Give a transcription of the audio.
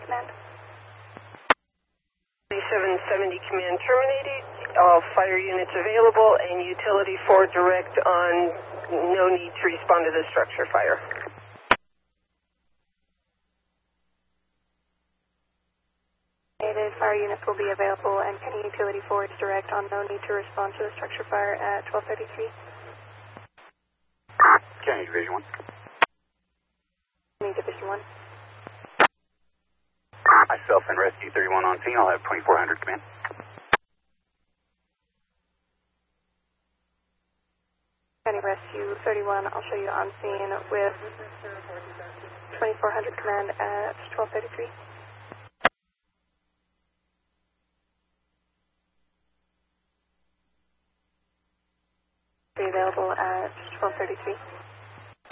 command. 3770 command terminated. All fire units available and utility 4 direct on no need to respond to the structure fire. Fire units will be available and Penny Utility 4 is direct on no need to respond to the structure fire at 1233. Kenny Division 1. Kenny Division 1. Myself and Rescue 31 on scene. I'll have 2400 command. Kenny Rescue 31, I'll show you on scene with 2400 command at 1233. Be available at 1233.